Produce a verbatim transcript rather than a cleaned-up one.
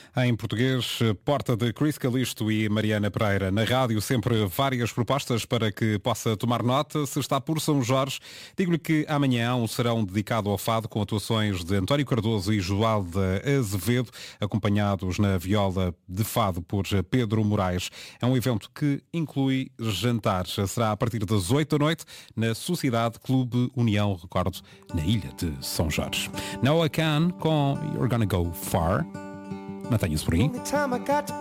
Em português, Porta de Chris Calisto e Mariana Pereira. Na rádio, sempre várias propostas para que possa tomar nota. Se está por São Jorge, digo-lhe que amanhã há um serão dedicado ao fado com atuações de António Cardoso e Joalda Azevedo, acompanhados na viola de fado por Pedro Moraes. É um evento que inclui jantares. Será a partir das oito da noite na Sociedade Clube União, recordo, na ilha de São Jorge. Noah Kahn com You're Gonna Go Far. Mantenha-se por aí.